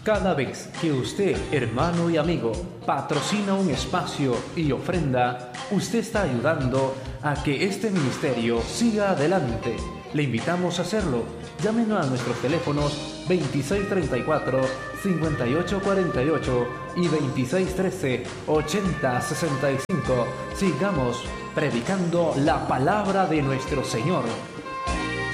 Cada vez que usted, hermano y amigo, patrocina un espacio y ofrenda, usted está ayudando a que este ministerio siga adelante. Le invitamos a hacerlo. Llámenos a nuestros teléfonos 2634 5848 y 2613 8065. Sigamos predicando la palabra de nuestro Señor.